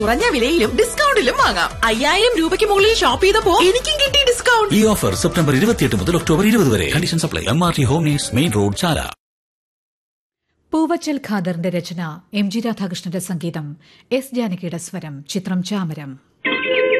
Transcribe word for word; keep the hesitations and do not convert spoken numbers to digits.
കുറഞ്ഞ വിലയിലും ഡിസ്കൗണ്ടിലും വാങ്ങാം. അയ്യായിരം രൂപയ്ക്ക് മുകളിൽ ഷോപ്പ് ചെയ്തപ്പോ എനിക്കും കിട്ടി ഡിസ്കൗണ്ട്. ഈ ഓഫർ സെപ്റ്റംബർ ഇരുപത്തിയെട്ട് മുതൽ ഒക്ടോബർ ഇരുപത് വരെ. Condition supply. M R T home needs, main road, ചാല. പൂവച്ചൽ ഖാദറിന്റെ രചന, എം ജി രാധാകൃഷ്ണന്റെ സംഗീതം, എസ് ജാനകിയുടെ സ്വരം. ചിത്രം ചാമരം.